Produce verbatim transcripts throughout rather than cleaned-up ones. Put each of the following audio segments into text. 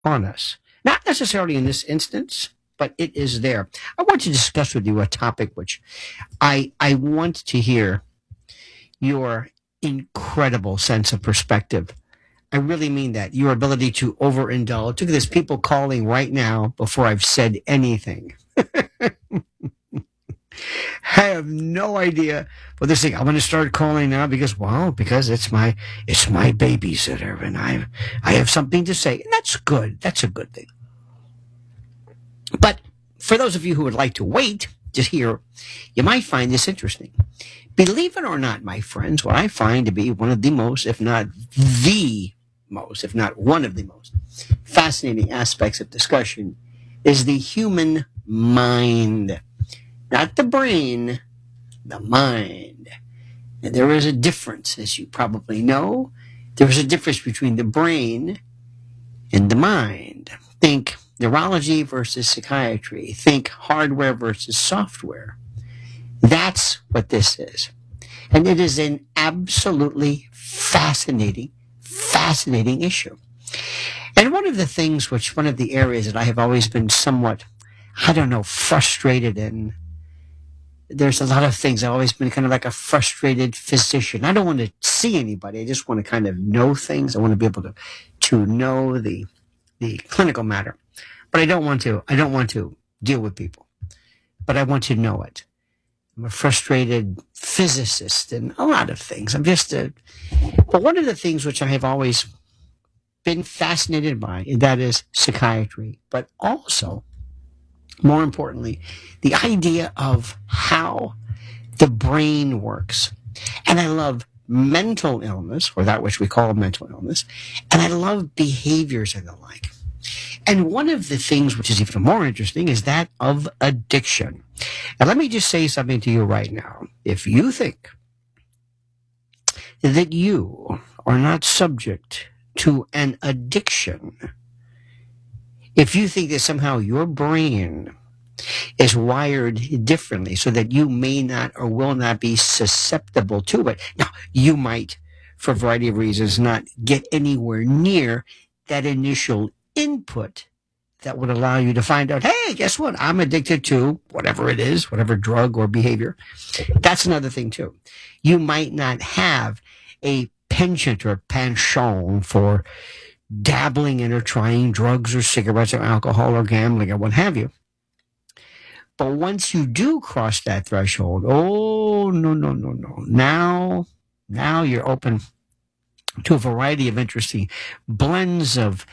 on us. Not necessarily in this instance, but it is there. I want to discuss with you a topic which I I want to hear your incredible sense of perspective. I really mean that. Your ability to overindulge. Look at this, people calling right now before I've said anything. I have no idea what they're saying. I'm going to start calling now because, well, because it's my it's my babysitter, and I I have something to say, and that's good. That's a good thing. But for those of you who would like to wait to hear, you might find this interesting. Believe it or not, my friends, what I find to be one of the most, if not the most, if not one of the most fascinating aspects of discussion is the human mind. Not the brain, the mind. And there is a difference, as you probably know. There is a difference between the brain and the mind. Think neurology versus psychiatry. Think hardware versus software. That's what this is. And it is an absolutely fascinating, fascinating issue. And one of the things which, one of the areas that I have always been somewhat, I don't know, frustrated in, there's a lot of things. I've always been kind of like a frustrated physician. I don't want to see anybody. I just want to kind of know things. I want to be able to, to know the, the clinical matter. But I don't want to, I don't want to deal with people. But I want to know it. I'm a frustrated physicist and a lot of things. I'm just a, but one of the things which I have always been fascinated by, and that is psychiatry, but also, more importantly, the idea of how the brain works. And I love mental illness, or that which we call mental illness, and I love behaviors and the like. And one of the things which is even more interesting is that of addiction. And let me just say something to you right now. If you think that you are not subject to an addiction, if you think that somehow your brain is wired differently so that you may not or will not be susceptible to it, now you might, for a variety of reasons, not get anywhere near that initial input that would allow you to find out, hey, guess what? I'm addicted to whatever it is, whatever drug or behavior. That's another thing too. You might not have a penchant or penchant for dabbling in or trying drugs or cigarettes or alcohol or gambling or what have you. But once you do cross that threshold, oh, no, no, no, no. Now, now you're open to a variety of interesting blends of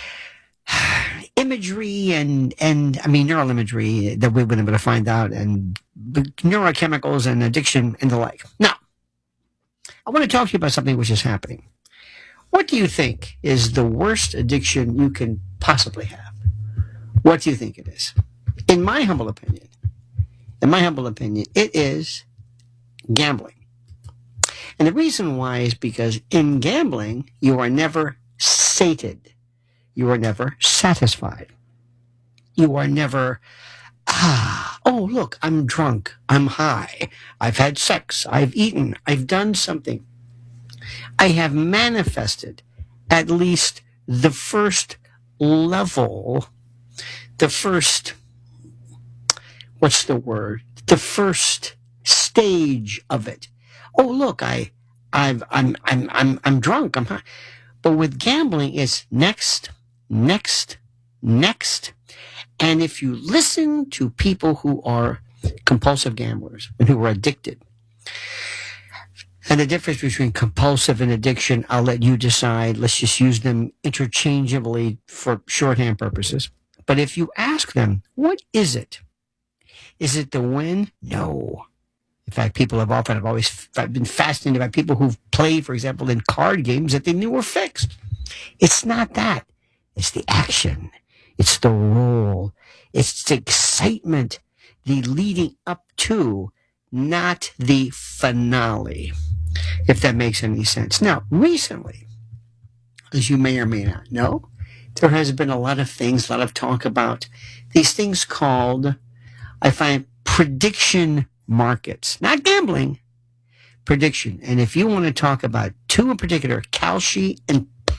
imagery and, and I mean, neural imagery that we've been able to find out, and neurochemicals and addiction and the like. Now, I want to talk to you about something which is happening. What do you think is the worst addiction you can possibly have? What do you think it is? In my humble opinion, in my humble opinion, it is gambling. And the reason why is because in gambling, you are never sated. You are never satisfied. You are never, ah, oh, look, I'm drunk. I'm high. I've had sex. I've eaten. I've done something. I have manifested at least the first level, the first, what's the word? The first stage of it. Oh, look, I, I've, I'm, I'm, I'm, I'm drunk. I'm high. But with gambling, it's next, next, next. And if you listen to people who are compulsive gamblers and who are addicted, and the difference between compulsive and addiction, I'll let you decide. Let's just use them interchangeably for shorthand purposes. But if you ask them, what is it? Is it the win? No. In fact, people have often, I've always been fascinated by people who've played, for example, in card games that they knew were fixed. It's not that. It's the action. It's the role. It's the excitement, the leading up to, not the finale, if that makes any sense. Now, recently, as you may or may not know, there has been a lot of things, a lot of talk about these things called, I find, prediction markets. Not gambling, prediction. And if you want to talk about two in particular, Kalshi and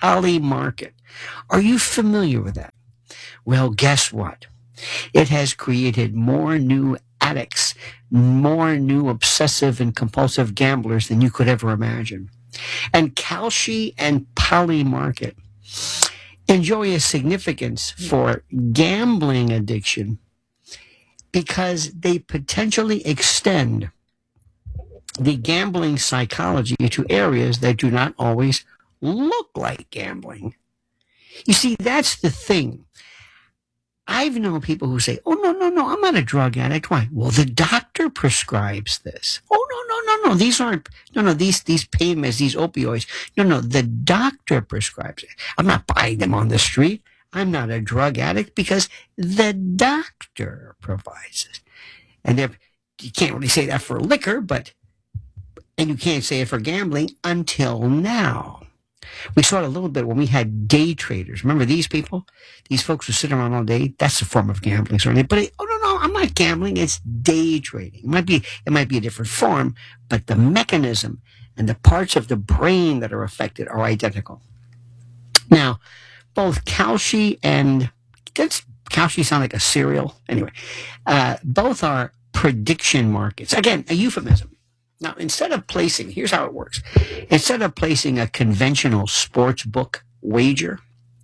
Polymarket. Are you familiar with that? Well, guess what? It has created more new addicts, more new obsessive and compulsive gamblers than you could ever imagine. And Kalshi and Polymarket enjoy a significance for gambling addiction because they potentially extend the gambling psychology to areas that do not always look like gambling. You see, that's the thing. I've known people who say, oh, no, no, no, I'm not a drug addict. Why? Well, the doctor prescribes this. Oh, no, no, no, no, these aren't, no, no, these, these pain meds, these opioids. No, no, the doctor prescribes it. I'm not buying them on the street. I'm not a drug addict because the doctor provides it. And if, you can't really say that for liquor, but, and you can't say it for gambling until now. We saw it a little bit when we had day traders. Remember these people? These folks who sit around all day. That's a form of gambling, certainly. But it, oh no, no, I'm not gambling. It's day trading. It might be, it might be a different form, but the mechanism and the parts of the brain that are affected are identical. Now, both Kalshi and does Kalshi sound like a cereal? Anyway, uh, both are prediction markets. Again, a euphemism. Now, instead of placing, here's how it works. Instead of placing a conventional sports book wager,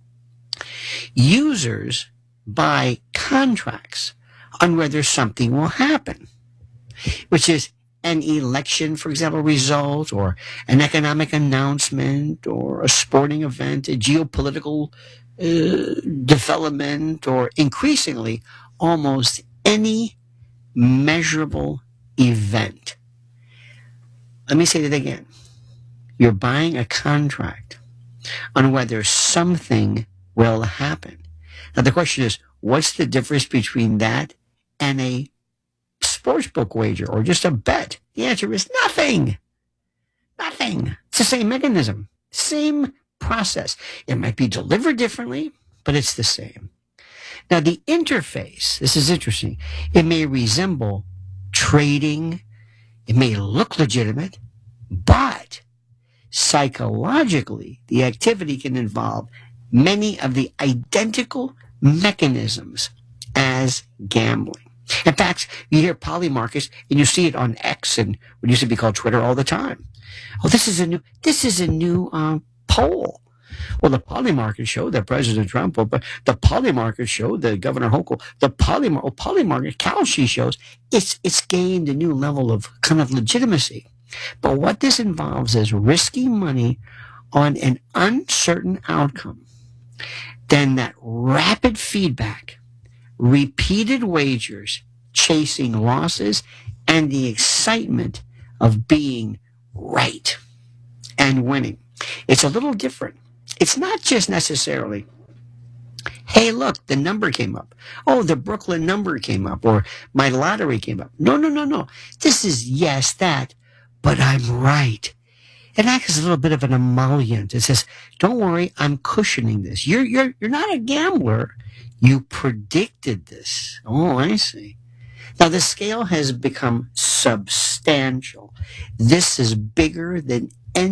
users buy contracts on whether something will happen, which is an election, for example, result, or an economic announcement, or a sporting event, a geopolitical uh, development, or increasingly almost any measurable event. Let me say that again. You're buying a contract on whether something will happen. Now, the question is, what's the difference between that and a sportsbook wager or just a bet? The answer is nothing. Nothing. It's the same mechanism, same process. It might be delivered differently, but it's the same. Now, the interface, this is interesting. It may resemble trading. It may look legitimate, but psychologically, the activity can involve many of the identical mechanisms as gambling. In fact, you hear Polymarket, and you see it on X and what used to be called Twitter all the time. Oh, this is a new, this is a new uh, poll. Well, the Polymarket showed that President Trump, but the Polymarket showed that Governor Hochul, the Polymarket, oh, Polymarket, Kalshi shows it's it's gained a new level of kind of legitimacy. But what this involves is risking money on an uncertain outcome. Then that rapid feedback, repeated wagers, chasing losses, and the excitement of being right and winning. It's a little different. It's not just necessarily, hey, look, the number came up. Oh, the Brooklyn number came up, or my lottery came up. No, no, no, no. This is yes, that, but I'm right. It acts as a little bit of an emollient. It says, don't worry, I'm cushioning this. You're, you're, you're not a gambler. You predicted this. Oh, I see. Now, the scale has become substantial. This is bigger than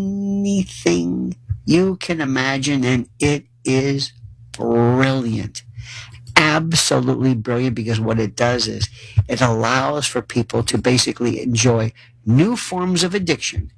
anything you can imagine, and it is brilliant. Absolutely brilliant, because what it does is it allows for people to basically enjoy new forms of addiction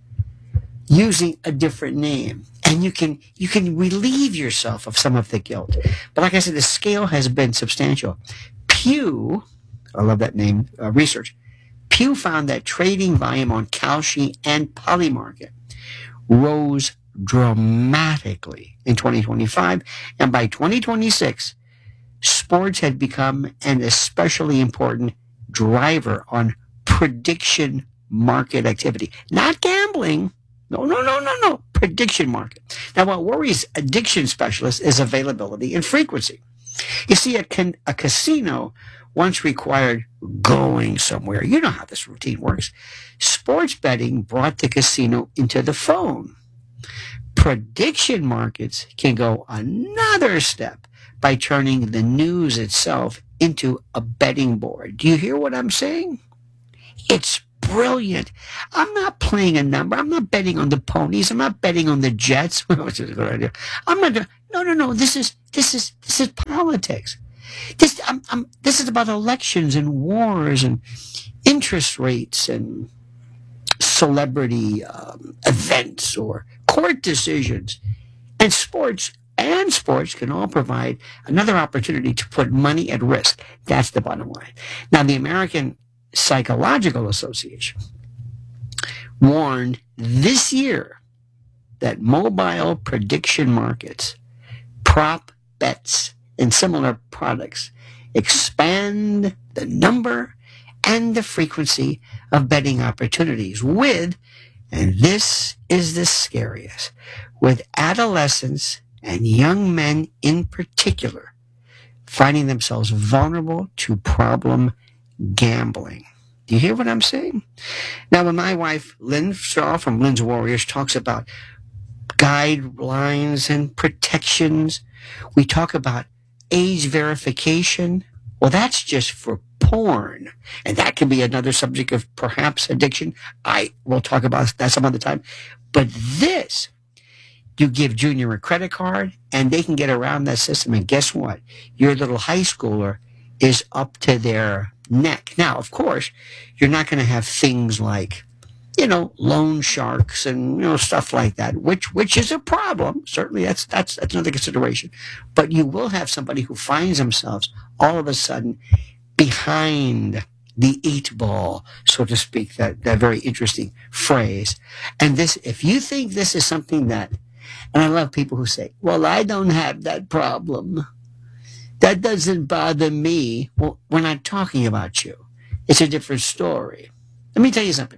using a different name. And you can you can relieve yourself of some of the guilt. But like I said, the scale has been substantial. Pew, I love that name, uh, research. Pew found that trading volume on Kalshi and Polymarket rose dramatically in twenty twenty-five, and by twenty twenty-six, sports had become an especially important driver on prediction market activity. Not gambling. No, no, no, no, no. Prediction market. Now, what worries addiction specialists is availability and frequency. You see, a, can, a casino once required going somewhere. You know how this routine works. Sports betting brought the casino into the phone. Prediction markets can go another step by turning the news itself into a betting board. Do you hear what I'm saying? It's brilliant. I'm not playing a number. I'm not betting on the ponies. I'm not betting on the Jets. Which is a good idea. I'm not. doing- No, no, no. This is this is this is politics. This I'm, I'm this is about elections and wars and interest rates and celebrity um, events or court decisions. And sports and sports can all provide another opportunity to put money at risk. That's the bottom line. Now, the American Psychological Association warned this year that mobile prediction markets, prop bets, and similar products expand the number and the frequency of betting opportunities with, and this is the scariest, with adolescents and young men in particular finding themselves vulnerable to problem gambling. Do you hear what I'm saying? Now, when my wife, Lynn Shaw from Lynn's Warriors, talks about guidelines and protections, we talk about age verification. Well, that's just for porn. And that can be another subject of perhaps addiction. I will talk about that some other time. But this, you give Junior a credit card and they can get around that system. And guess what? Your little high schooler is up to their neck. Now, of course, you're not going to have things like, you know, loan sharks and, you know, stuff like that, which which is a problem. Certainly, that's that's that's another consideration. But you will have somebody who finds themselves all of a sudden behind the eight ball, so to speak, that, that very interesting phrase. And this, if you think this is something that, and I love people who say, well, I don't have that problem. That doesn't bother me. Well, we're not talking about you. It's a different story. Let me tell you something.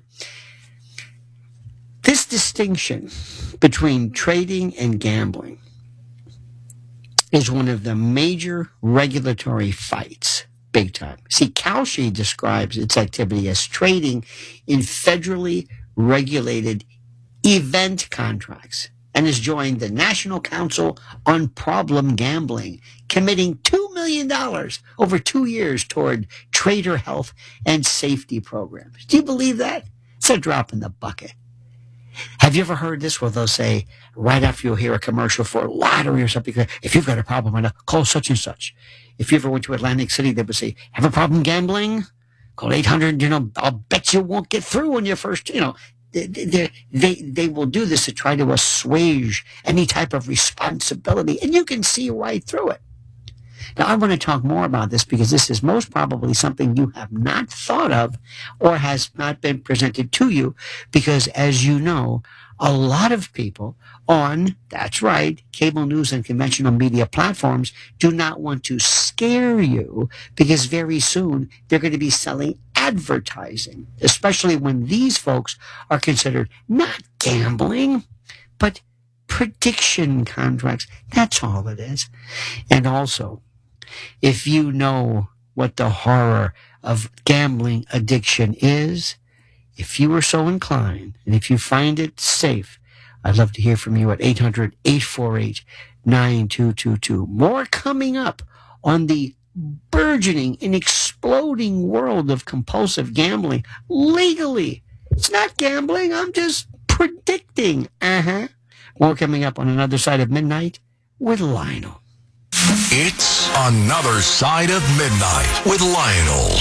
This distinction between trading and gambling is one of the major regulatory fights, big time. See, Kalshi describes its activity as trading in federally regulated event contracts and has joined the National Council on Problem Gambling, committing two million dollars over two years toward trader health and safety programs. Do you believe that? It's a drop in the bucket. Have you ever heard this where they'll say, right after you'll hear a commercial for lottery or something, if you've got a problem, call such and such. If you ever went to Atlantic City, they would say, have a problem gambling? Call eight hundred, you know, I'll bet you won't get through on your first, you know. They, they, they, they will do this to try to assuage any type of responsibility, and you can see right through it. Now, I want to talk more about this because this is most probably something you have not thought of or has not been presented to you because, as you know, a lot of people on, that's right, cable news and conventional media platforms do not want to scare you because very soon they're going to be selling advertising, especially when these folks are considered not gambling, but prediction contracts. That's all it is. And also, if you know what the horror of gambling addiction is, if you are so inclined, and if you find it safe, I'd love to hear from you at eight hundred, eight four eight, nine two two two. More coming up on the burgeoning and exploding world of compulsive gambling legally. It's not gambling. I'm just predicting. Uh-huh. More coming up on Another Side of Midnight with Lionel. It's Another Side of Midnight with Lionel.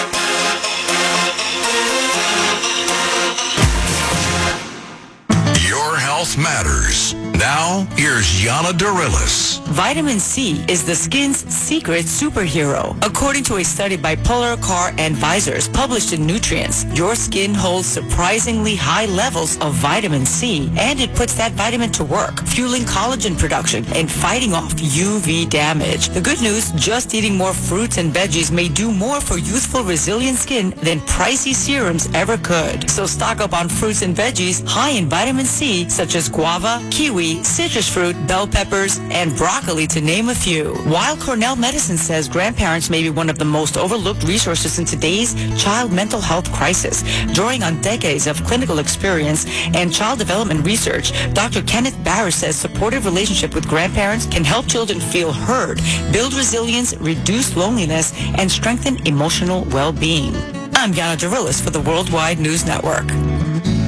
Your health matters. Now, here's Yana Darilis. Vitamin C is the skin's secret superhero. According to a study by Polar Car Advisors published in Nutrients, your skin holds surprisingly high levels of vitamin C, and it puts that vitamin to work, fueling collagen production and fighting off U V damage. The good news, just eating more fruits and veggies may do more for youthful, resilient skin than pricey serums ever could. So stock up on fruits and veggies high in vitamin C, such as guava, kiwi, citrus fruit, bell peppers, and broccoli, to name a few. While Cornell Medicine says grandparents may be one of the most overlooked resources in today's child mental health crisis, drawing on decades of clinical experience and child development research, Doctor Kenneth Barris says supportive relationship with grandparents can help children feel heard, build resilience, reduce loneliness, and strengthen emotional well-being. I'm Yana Derilis for the Worldwide News Network.